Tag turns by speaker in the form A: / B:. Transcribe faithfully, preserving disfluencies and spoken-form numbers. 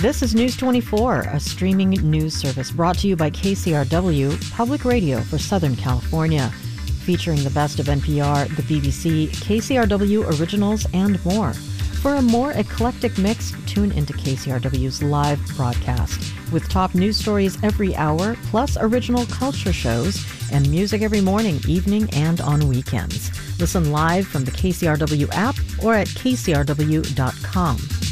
A: This is News twenty-four, a streaming news service brought to you by K C R W, Public Radio for Southern California, featuring the best of N P R, the B B C, K C R W originals, and more. For a more eclectic mix, tune into K C R W's live broadcast with top news stories every hour, plus original culture shows and music every morning, evening, and on weekends. Listen live from the K C R W app or at K C R W dot com.